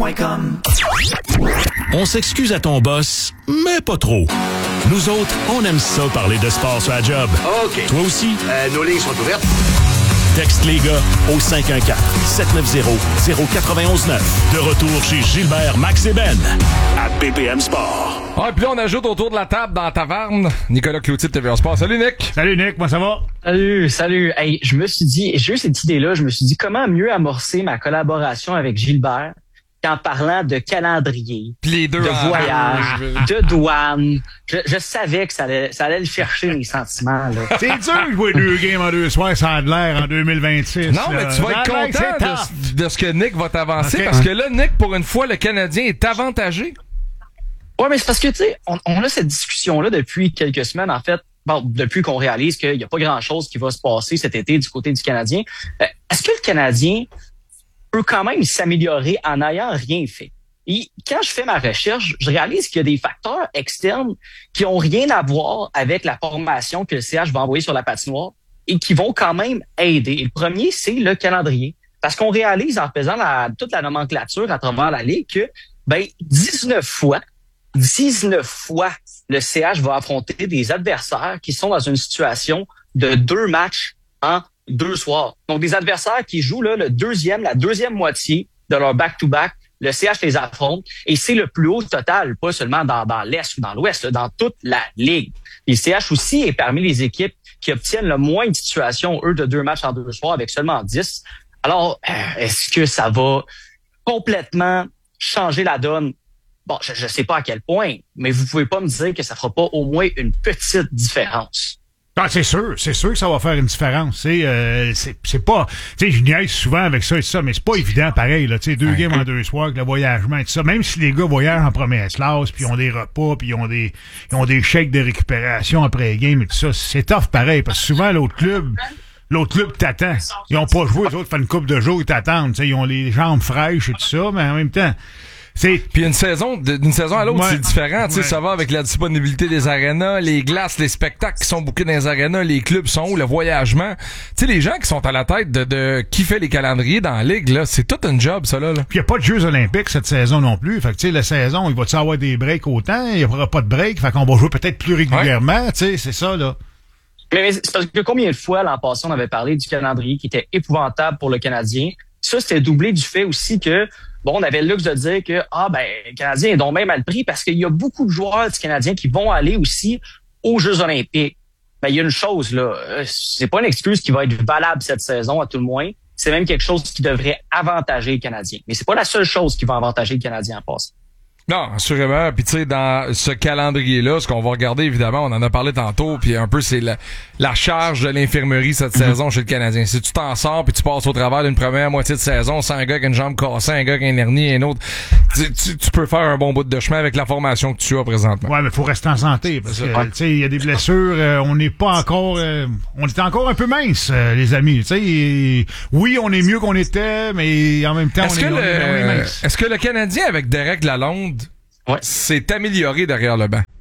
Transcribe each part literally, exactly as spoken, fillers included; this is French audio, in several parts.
point com. On s'excuse à ton boss, mais pas trop. Nous autres, on aime ça parler de sport sur la job. OK. Toi aussi? Euh, nos lignes sont ouvertes. Texte les gars au cinq un quatre, sept neuf zéro, zéro neuf un neuf. De retour chez Gilbert, Max et Ben à B P M Sport. Ah, puis là, on ajoute autour de la table dans la taverne Nicolas Cloutier de T V A Sport. Salut, Nick! Salut, Nick. Moi, ça va? Salut, salut. Hey, je me suis dit, j'ai eu cette idée-là, je me suis dit comment mieux amorcer ma collaboration avec Gilbert qu'en parlant de calendrier, Puis les deux de en voyage, rage. de douane. Je, je savais que ça allait, ça allait le chercher, mes sentiments, là. C'est dur de jouer deux games en deux soirs, ça a de l'air en deux mille vingt-six. Non, mais là. tu vas être Ça a l'air que content c'est de, tough. de ce que Nick va t'avancer, Ok. parce que là, Nick, pour une fois, le Canadien est avantagé. Ouais, mais c'est parce que, tu sais, on, on a cette discussion-là depuis quelques semaines, en fait. Bon, depuis qu'on réalise qu'il n'y a pas grand-chose qui va se passer cet été du côté du Canadien. Euh, est-ce que le Canadien peut quand même s'améliorer en n'ayant rien fait? Et quand je fais ma recherche, je réalise qu'il y a des facteurs externes qui ont rien à voir avec la formation que le C H va envoyer sur la patinoire et qui vont quand même aider. Et le premier, c'est le calendrier. Parce qu'on réalise en faisant la, toute la nomenclature à travers la Ligue que ben dix-neuf fois, dix-neuf fois, le C H va affronter des adversaires qui sont dans une situation de deux matchs en deux soirs. Donc, des adversaires qui jouent là, le deuxième, la deuxième moitié de leur back-to-back. Le C H les affronte et c'est le plus haut total, pas seulement dans, dans l'Est ou dans l'Ouest, là, dans toute la Ligue. Et le C H aussi est parmi les équipes qui obtiennent le moins de situations, eux, de deux matchs en deux soirs avec seulement dix. Alors, est-ce que ça va complètement changer la donne? Bon, je ne sais pas à quel point, mais vous pouvez pas me dire que ça fera pas au moins une petite différence. Ah, c'est sûr, c'est sûr que ça va faire une différence. C'est, euh, c'est, c'est pas, tu sais, je niaise souvent avec ça et tout ça, mais c'est pas évident pareil, là, tu sais, deux games en deux soirs, avec le voyagement et tout ça. Même si les gars voyagent en première classe, puis ils ont des repas, puis ils ont des, ils ont des chèques de récupération après les games et tout ça, c'est tough pareil, parce que souvent, l'autre club, l'autre club t'attend. Ils ont pas joué, les autres font une couple de jours, ils t'attendent, tu sais, ils ont les jambes fraîches et tout ça, mais en même temps, c'est... Puis une saison, d'une saison à l'autre, Ouais. c'est différent. Tu sais, Ouais. ça va avec la disponibilité des arénas, les glaces, les spectacles qui sont bookés dans les arénas, les clubs sont où, le voyagement. Tu sais, les gens qui sont à la tête de, de qui fait les calendriers dans la Ligue, là, c'est tout un job, ça, là. là. Puis il n'y a pas de Jeux olympiques cette saison non plus. Fait que, tu sais, la saison, il va-tu avoir des breaks autant? Il n'y aura pas de break. Fait qu'on va jouer peut-être plus régulièrement. Tu sais, c'est ça, là. Mais, mais c'est parce que combien de fois l'an passé, on avait parlé du calendrier qui était épouvantable pour le Canadien. Ça, c'était doublé du fait aussi que, bon, on avait le luxe de dire que, ah, ben, le Canadien est donc même mal pris parce qu'il y a beaucoup de joueurs du Canadien qui vont aller aussi aux Jeux olympiques. Ben, il y a une chose, là. euh, C'est pas une excuse qui va être valable cette saison, à tout le moins. C'est même quelque chose qui devrait avantager le Canadien. Mais c'est pas la seule chose qui va avantager le Canadien en passant. Non, assurément. Puis tu sais, dans ce calendrier-là, ce qu'on va regarder, évidemment, on en a parlé tantôt, puis un peu, c'est la, la charge de l'infirmerie cette Mm-hmm. saison chez le Canadien. Si tu t'en sors, puis tu passes au travers d'une première moitié de saison sans un gars qui a une jambe cassée, un gars qui a une hernie et un autre, tu, tu, tu peux faire un bon bout de chemin avec la formation que tu as présentement. Ouais, mais faut rester en santé parce que, tu sais, il y a des blessures. euh, on n'est pas encore... euh, on est encore un peu mince, euh, les amis. Tu sais, et- oui, on est mieux qu'on était, mais en même temps, Est-ce on, que, est, on est- on est le, mince. est-ce que le Canadien, avec Derek Lalonde, Ouais. s'est amélioré derrière le banc?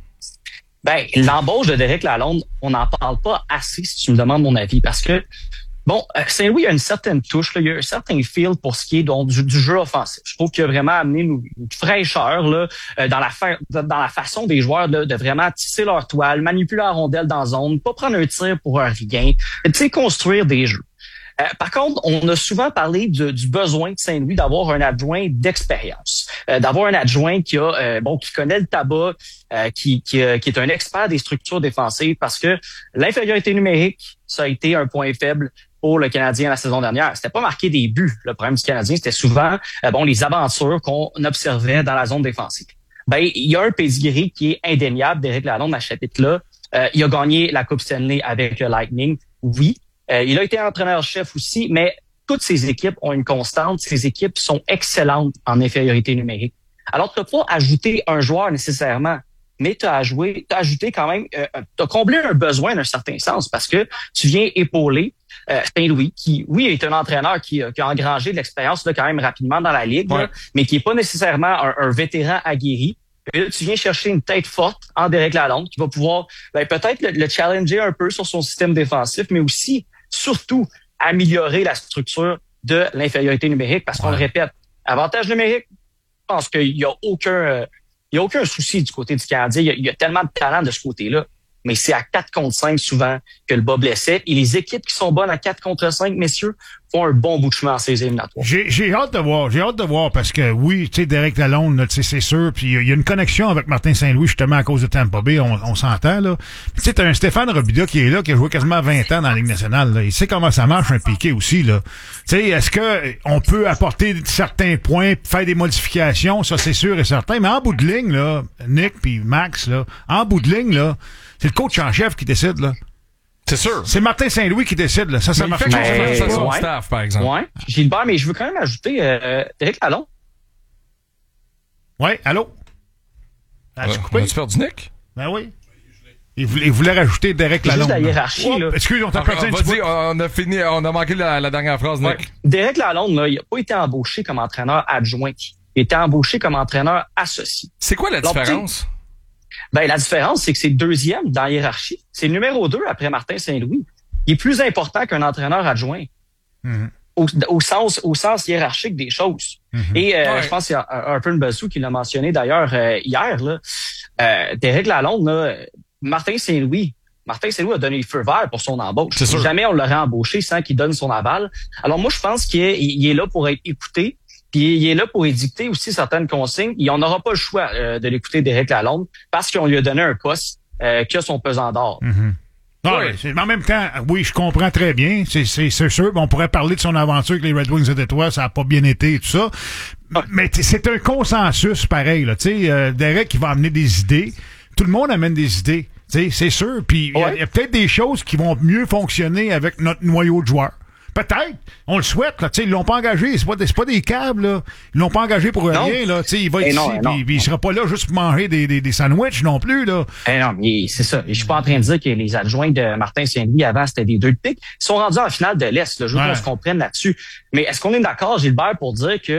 Ben, l'embauche de Derek Lalonde, on n'en parle pas assez si tu me demandes mon avis, parce que, bon, euh, Saint-Louis a une certaine touche, là, il y a un certain feel pour ce qui est donc, du, du jeu offensif. Je trouve qu'il a vraiment amené une, une fraîcheur là, euh, dans, la fa- dans la façon des joueurs là, de vraiment tisser leur toile, manipuler la rondelle dans la zone, pas prendre un tir pour un rien, tu sais, construire des jeux. Euh, par contre, on a souvent parlé de- du besoin de Saint-Louis d'avoir un adjoint d'expérience, euh, d'avoir un adjoint qui a euh, bon qui connaît le tabac, euh, qui qui, euh, qui est un expert des structures défensives, parce que l'infériorité numérique, ça a été un point faible pour le Canadien la saison dernière. C'était pas marqué des buts. Le problème du Canadien, c'était souvent euh, bon les aventures qu'on observait dans la zone défensive. Ben il y a un pedigree qui est indéniable d'Éric Lalonde à ce chapitre-là. Euh, il a gagné la Coupe Stanley avec le Lightning, oui. Euh, il a été entraîneur-chef aussi, mais toutes ces équipes ont une constante. Ces équipes sont excellentes en infériorité numérique. Alors, tu n'as pas ajouté un joueur nécessairement, mais tu as ajouté, t'as ajouté quand même, euh, tu as comblé un besoin d'un certain sens, parce que tu viens épauler euh, Saint-Louis, qui, oui, est un entraîneur qui, qui a engrangé de l'expérience là, quand même rapidement dans la Ligue, Ouais. là, mais qui est pas nécessairement un, un vétéran aguerri. Et là, tu viens chercher une tête forte en Derek Lalonde qui va pouvoir ben, peut-être le, le challenger un peu sur son système défensif, mais aussi, surtout, améliorer la structure de l'infériorité numérique. Parce qu'on Ouais. le répète, Avantage numérique, je pense qu'il n'y a aucun, euh, il y a aucun souci du côté du Canadien. Il y, a, il y a tellement de talent de ce côté-là. Mais c'est à quatre contre cinq souvent que le bas blessait. Et les équipes qui sont bonnes à quatre contre cinq, messieurs, font un bon bout de chemin en ces éliminatoires. J'ai, j'ai hâte de voir. J'ai hâte de voir parce que oui, tu sais, Derek Lalonde, là, tu sais, c'est sûr. Puis il y a une connexion avec Martin Saint-Louis justement à cause de Tampa Bay. On, on s'entend, là. Tu sais, t'as un Stéphane Robida qui est là, qui a joué quasiment vingt ans dans la Ligue nationale, là. Il sait comment ça marche, un piqué aussi, là. Tu sais, est-ce que on peut apporter certains points, faire des modifications? Ça, c'est sûr et certain. Mais en bout de ligne, là, Nick puis Max, là, en bout de ligne, là, c'est le coach en chef qui décide, là. C'est sûr. C'est Martin Saint-Louis qui décide, là. Ça, ça marche pas. Mais, Ça, son ouais. staff, par exemple. Ouais. Gilbert, mais je veux quand même ajouter euh, Derek Lalonde. Ouais, allô? Euh, on a-tu perdu Nick? Ben oui. Il voulait, il voulait rajouter Derek Lalonde. Juste la hiérarchie, oh, là. Excuse, on t'a Ah, perdu un petit vas-y, peu. on a fini, on a manqué la, la dernière phrase, Nick. Ouais. Derek Lalonde, là, il n'a pas été embauché comme entraîneur adjoint. Il a été embauché comme entraîneur associé. C'est quoi la Alors, différence? Ben, la différence, c'est que c'est deuxième dans la hiérarchie. C'est le numéro deux après Martin Saint-Louis. Il est plus important qu'un entraîneur adjoint. Mm-hmm. Au, au sens, au sens hiérarchique des choses. Mm-hmm. Et euh, Ouais. je pense qu'il y a Harper Bazou qui l'a mentionné d'ailleurs euh, hier. Là. Euh, Derek Lalonde, là, Martin Saint-Louis. Martin Saint-Louis a donné le feu vert pour son embauche. C'est sûr. Jamais on l'aurait embauché sans qu'il donne son aval. Alors moi, je pense qu'il est, il est là pour être écouté. Puis il est là pour édicter aussi certaines consignes. Et on n'aura pas le choix euh, de l'écouter Derek Lalonde parce qu'on lui a donné un poste euh, qui a son pesant d'or. Mm-hmm. Ah, Oui. ouais, c'est- mais en même temps, oui, je comprends très bien. C'est, c'est, c'est sûr. On pourrait parler de son aventure avec les Red Wings de Détroit. Ça n'a pas bien été et tout ça. Mais t- c'est un consensus pareil. Là. Tu sais, euh, Derek, il va amener des idées. Tout le monde amène des idées. Tu sais, c'est sûr. Puis il y a- Ouais. il y a, peut-être des choses qui vont mieux fonctionner avec notre noyau de joueurs. Peut-être. On le souhaite. Là. Tu sais, ils l'ont pas engagé. C'est pas, des- c'est pas des câbles. Là. Ils l'ont pas engagé pour Non. rien. Là. Tu sais, il va être Eh ici. non, eh non. Puis, puis il sera pas là juste pour manger des, des, des sandwichs non plus. Là. Eh non, mais c'est ça. Et je suis pas en train de dire que les adjoints de Martin Saint-Louis avant, c'était des deux de pique. Ils sont rendus en finale de l'Est. Là. Je veux Ouais. qu'on se comprenne là-dessus. Mais est-ce qu'on est d'accord, Gilbert, pour dire que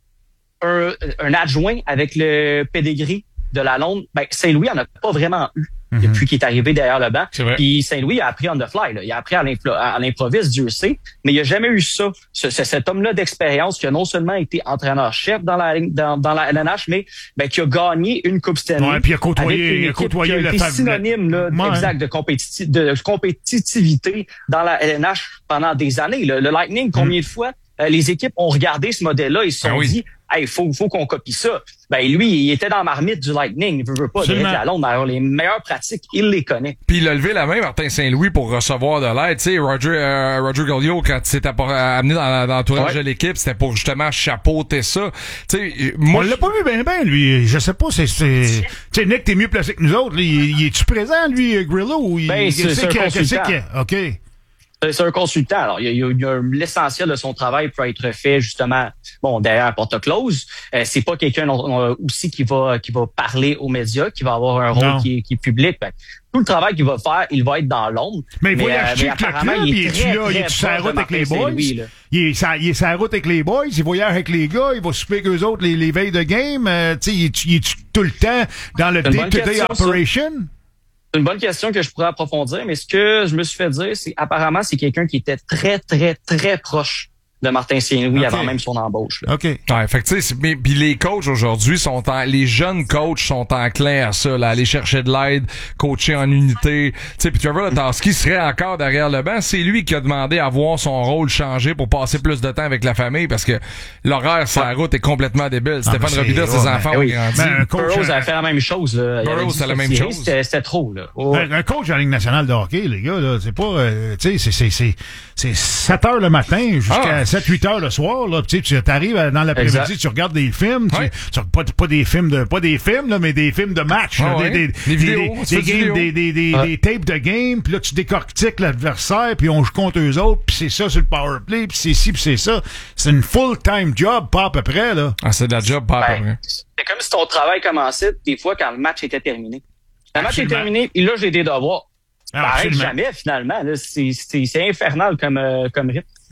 un, un adjoint avec le pedigree de Lalonde, ben Saint-Louis en a pas vraiment eu depuis qu'il est arrivé derrière le banc. C'est vrai. Puis Saint-Louis a appris on the fly. Là. Il a appris à l'impro- à l'improviste, Dieu sait. Mais il a jamais eu ça. Ce, ce- cet homme-là d'expérience qui a non seulement été entraîneur-chef dans la dans, dans la L N H, mais ben, qui a gagné une Coupe Stanley. Ouais, puis il a côtoyé- avec une il a équipe côtoyé qui a le été fab- synonyme là, Ouais. exact de, compétiti- de compétitivité dans la L N H pendant des années. Le, le Lightning, combien de fois euh, les équipes ont regardé ce modèle-là et se sont Ah oui. dit hey, faut, faut qu'on copie ça. Ben lui, il était dans la marmite du Lightning. Il veut, veut pas Absolument. Derek Lalonde. Alors, les meilleures pratiques, il les connaît. Puis il a levé la main, Martin Saint-Louis, pour recevoir de l'aide. Tu sais, Roger, euh, Roger Gallio, quand il s'est appor- amené dans, dans l'entourage Ouais. de l'équipe, c'était pour justement chapeauter ça. Tu sais, On moi, l'a pas vu bien, ben, lui. Je sais pas, c'est, c'est, tu sais, Nick, t'es mieux placé que nous autres, là. Il, il est-tu présent, lui, Grillo, ou il, Ben, c'est- qu'est-ce c'est un qu'il y a- qu'est-ce consultant. qu'il y a? OK. C'est c'est un consultant. Alors, il y a, il y a- il y a l'essentiel de son travail peut être fait justement, bon, derrière porte close. Euh, c'est pas quelqu'un euh, aussi qui va qui va parler aux médias, qui va avoir un rôle Non. qui est, qui est public. Fait que tout le travail qu'il va faire, il va être dans l'ombre. Mais il voyage euh, avec le apparemment, club, il il est est-tu très, là, il très est-tu sur la proche de route avec les Martin boys? Saint-Louis, là. Il est, sa- il est sur la route avec les boys, il voyage avec les gars, il va souper avec eux autres les, les veilles de game. Euh, tu sais, il est-tu il est-tu tout le temps dans le C'est une bonne day-to-day question, ça. operation? C'est une bonne question que je pourrais approfondir, mais ce que je me suis fait dire, c'est apparemment c'est quelqu'un qui était très, très, très proche de Martin Saint-Louis Ok. avant même son embauche. Là. OK. ouais, fait que tu sais, c'est- mais puis les coachs aujourd'hui sont en, les jeunes coachs sont enclins à ça, là, aller chercher de l'aide, coacher en unité. Tu sais, puis Trevor Latarsky serait encore derrière le banc. C'est lui qui a demandé à voir son rôle changer pour passer plus de temps avec la famille parce que l'horaire sur la route est complètement débile. Ah, Stéphane ben, c'est- Robida, ses ouais, enfants ben ont oui. grandi. Ben, un coach, Burroughs euh, a fait la même chose. Là. Il avait Burroughs, dit c'est la se même retirer, chose. C'était, c'était trop. Là. Oh, Un, un coach de la Ligue nationale de hockey, les gars, là, c'est pas, euh, tu sais, c'est, c'est, c'est, c'est sept heures le matin jusqu'à Ah. sept, huit heures le soir, là. Tu sais, tu arrives dans l'après-midi, Exact. tu regardes des films, tu, Ouais. tu pas, pas des films de, pas des films, là, mais des films de match, là, Ah ouais. des, des, Des vidéos, des, tu des fais du games, vidéo. des, des, des, Ouais. des tapes de game, puis là, tu décortiques l'adversaire, puis on joue contre eux autres, puis c'est ça sur le power play, puis c'est ci, puis c'est ça. C'est une full-time job, pas à peu près, là. Ah, c'est de la job, pas à peu ben, près. c'est comme si ton travail commençait des fois quand le match était terminé. Le match est Absolument. terminé, et là, j'ai des devoirs. Ça Ah, arrête absolument. jamais, finalement. Là. C'est, c'est, c'est infernal comme, euh, comme rythme.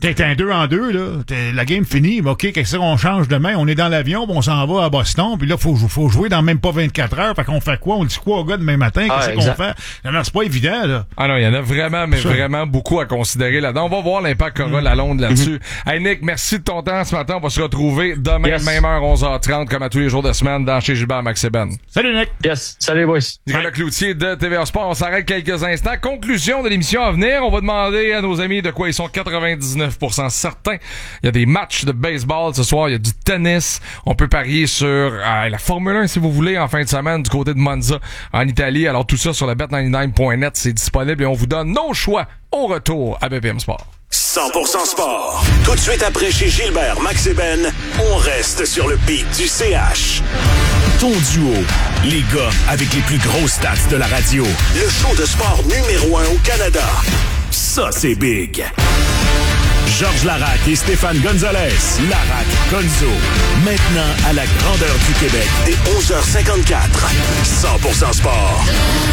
T'es un deux en deux, là. T'es, la game finie. OK, qu'est-ce qu'on change demain? On est dans l'avion, on s'en va à Boston, puis là, faut, faut jouer dans même pas vingt-quatre heures. Fait qu'on fait quoi? On dit quoi au gars demain matin? Qu'est-ce ah, qu'on fait? Non, non, c'est pas évident, là. Ah non, il y en a vraiment, mais ça. vraiment beaucoup à considérer là-dedans. On va voir l'impact qu'aura mmh. la Londe là-dessus. Mmh. Hey, Nick, merci de ton temps ce matin. On va se retrouver demain, yes. même heure, onze heures trente, comme à tous les jours de semaine, dans chez Gilbert Max et Ben. Salut, Nick. Yes. Salut, boys. Nicolas Cloutier de T V A Sport. On s'arrête quelques instants. Conclusion de l'émission à venir. On va demander à nos amis de quoi ils sont quatre-vingt-dix-neuf pour cent certains. Il y a des matchs de baseball ce soir. Il y a du tennis. On peut parier sur euh, la Formule un, si vous voulez, en fin de semaine, du côté de Monza, en Italie. Alors, tout ça sur le bet quatre-vingt-dix-neuf point net, c'est disponible et on vous donne nos choix au retour à B P M Sport. cent pour cent sport. Tout de suite après chez Gilbert, Max et Ben, on reste sur le beat du C H. Ton duo, les gars avec les plus grosses stats de la radio. Le show de sport numéro un au Canada. Ça, c'est big. Georges Laraque et Stéphane Gonzalez. Laraque, Gonzo. Maintenant à la grandeur du Québec, dès onze heures cinquante-quatre. cent pour cent sport.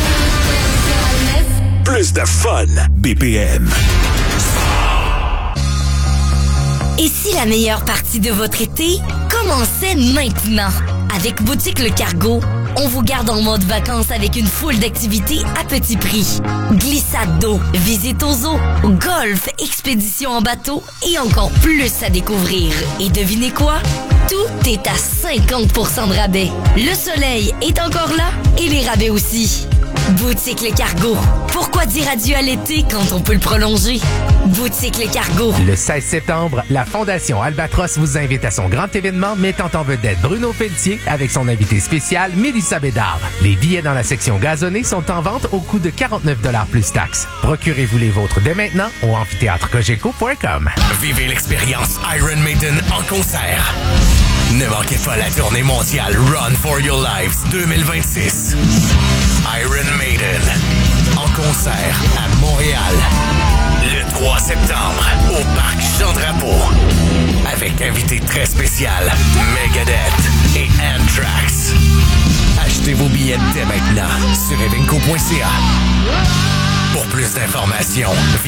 Plus de fun. B P M. Et si la meilleure partie de votre été commençait maintenant? Avec Boutique Le Cargo, on vous garde en mode vacances avec une foule d'activités à petit prix. Glissade d'eau, visite aux eaux, golf, expédition en bateau et encore plus à découvrir. Et devinez quoi? Tout est à cinquante pour cent de rabais. Le soleil est encore là et les rabais aussi. Boutique Le Cargo. Pourquoi dire adieu à l'été quand on peut le prolonger? Boutique Le Cargo. Le seize septembre, la Fondation Albatros vous invite à son grand événement mettant en vedette Bruno Pelletier avec son invité spécial Mélissa Bédard. Les billets dans la section gazonnée sont en vente au coût de quarante-neuf dollars plus taxes. Procurez-vous les vôtres dès maintenant au amphithéâtre cogeco point com. Vivez l'expérience Iron Maiden en concert. Ne manquez pas la tournée mondiale Run for Your Lives deux mille vingt-six. Iron Maiden en concert à Montréal le trois septembre au Parc Jean-Drapeau avec invité très spécial Megadeth et Anthrax. Achetez vos billets dès maintenant sur evenco point c a. Pour plus d'informations,